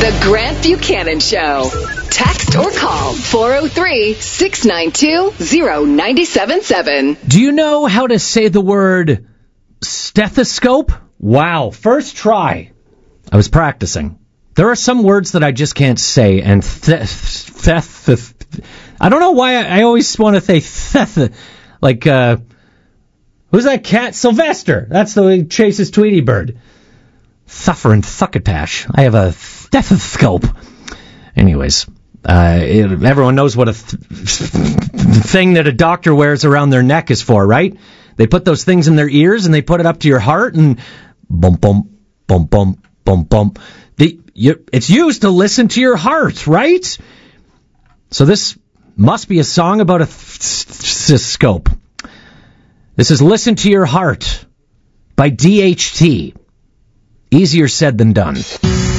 The Grant Buchanan Show. Text or call 403-692-0977. Do you know how to say the word stethoscope? Wow, first try. I was practicing. There are some words that I just can't say, and I don't know why I always want to say like, who's that cat? Sylvester. That's the way he chases Tweety Bird. Thuffer and Thuckatash. I have a stethoscope. Anyways, everyone knows what a thing that a doctor wears around their neck is for, right? They put those things in their ears and they put it up to your heart and bump, bump, bump, bump, bump, bump. It's used to listen to your heart, right? So this must be a song about a stethoscope. This is Listen to Your Heart by DHT. Easier said than done.